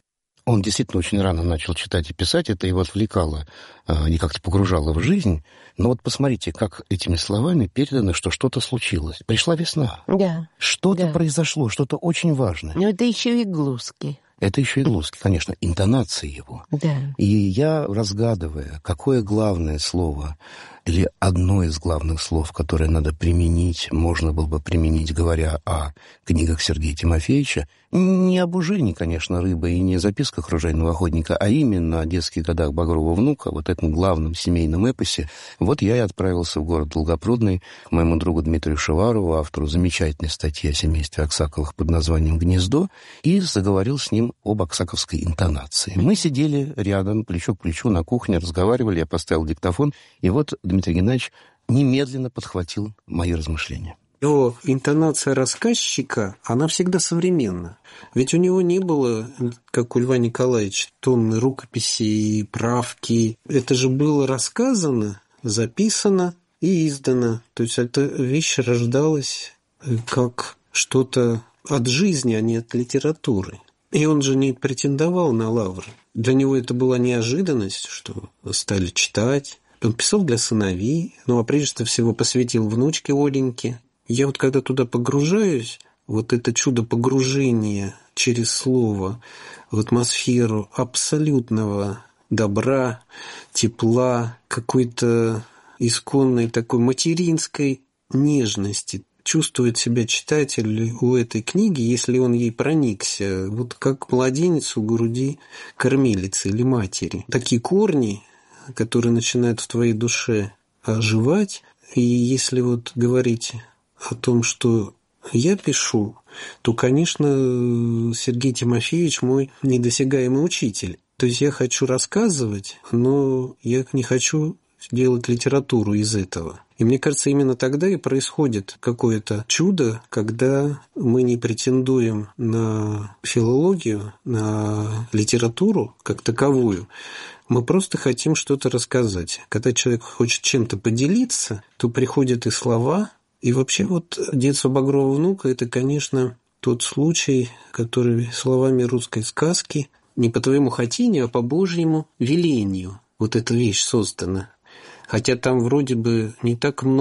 Он действительно очень рано начал читать и писать, это его отвлекало, не как-то погружало в жизнь. Но вот посмотрите, как этими словами передано, что что-то случилось. Пришла весна. Да. Что-то произошло, что-то очень важное. Но это еще и Глузский. Это еще и Глузский, конечно, интонация его. Да. И я, разгадывая, какое главное слово или одно из главных слов, которое надо применить, можно было бы применить, говоря о книгах Сергея Тимофеевича, не об ужине, конечно, рыбы и не о записках ружейного охотника, а именно о детских годах Багрового внука, вот этом главном семейном эпосе. Вот я и отправился в город Долгопрудный к моему другу Дмитрию Шеварову, автору замечательной статьи о семействе Аксаковых под названием «Гнездо», и заговорил с ним об аксаковской интонации. Мы сидели рядом, плечо к плечу на кухне, разговаривали, я поставил диктофон, и вот Дмитрий Геннадьевич немедленно подхватил мои размышления. Его интонация рассказчика, она всегда современна. Ведь у него не было, как у Льва Николаевича, тонны рукописей и правки. Это же было рассказано, записано и издано. То есть эта вещь рождалась как что-то от жизни, а не от литературы. И он же не претендовал на лавры. Для него это была неожиданность, что стали читать. Он писал для сыновей, а прежде всего посвятил внучке Оленьке. Я вот когда туда погружаюсь, вот это чудо погружения через слово в атмосферу абсолютного добра, тепла, какой-то исконной такой материнской нежности. чувствует себя читатель у этой книги, если он ей проникся, вот как младенец у груди кормилицы или матери. Такие корни, которые начинают в твоей душе оживать, и если вот говорить о том, что я пишу, то, конечно, Сергей Тимофеевич мой недосягаемый учитель. То есть я хочу рассказывать, но я не хочу делать литературу из этого. И мне кажется, именно тогда и происходит какое-то чудо, когда мы не претендуем на филологию, на литературу как таковую. Мы просто хотим что-то рассказать. Когда человек хочет чем-то поделиться, то приходят и слова. И вообще вот «Детство Багрового внука» – это, конечно, тот случай, который словами русской сказки не по твоему хотению, а по Божьему велению вот эта вещь создана. Хотя там вроде бы не так много